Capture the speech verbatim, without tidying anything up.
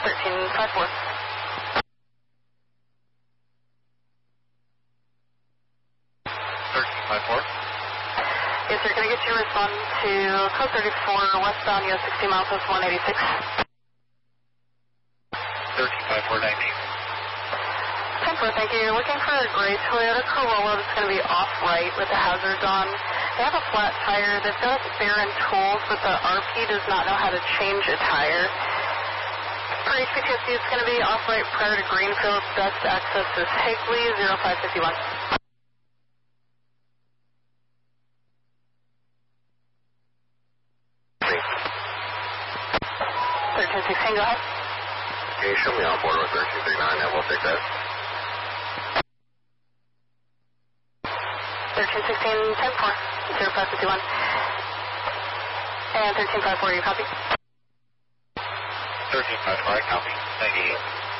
thirteen five four. thirteen five four. Yes, sir. Can I get you to respond to code thirty-four, westbound U S sixty miles west one eighty-six? thirteen five four ninety. ten four, thank you. You're looking for a gray Toyota Corolla that's going to be off-right with the hazards on. They have a flat tire. They've got a spare and tools, but the R P does not know how to change a tire. For H P T S D, it's going to be off-right prior to Greenfield. Best access is Higley, zero five five one. thirteen sixteen, go ahead. Can you show me on board with thirteen thirty-nine, and we'll take that. thirteen sixteen, ten four, zero five five one. And thirteen five four, you copy? thirteen five four, I copy. ninety-eight.